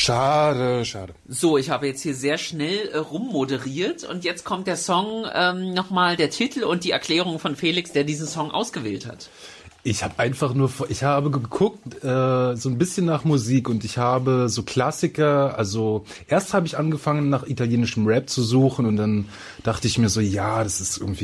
Schade. So, ich habe jetzt hier sehr schnell rummoderiert und jetzt kommt der Song, nochmal der Titel und die Erklärung von Felix, der diesen Song ausgewählt hat. Ich habe geguckt, so ein bisschen nach Musik und ich habe so Klassiker, also erst habe ich angefangen nach italienischem Rap zu suchen und dann dachte ich mir so, ja, das ist irgendwie